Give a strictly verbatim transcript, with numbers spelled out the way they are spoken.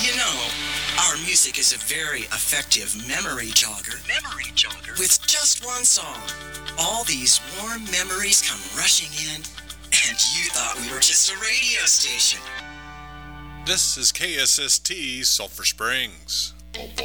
You know, our music is a very effective memory jogger. Memory jogger? With just one song, all these warm memories come rushing in, and you thought we were just a radio station. This is K S S T Sulphur Springs.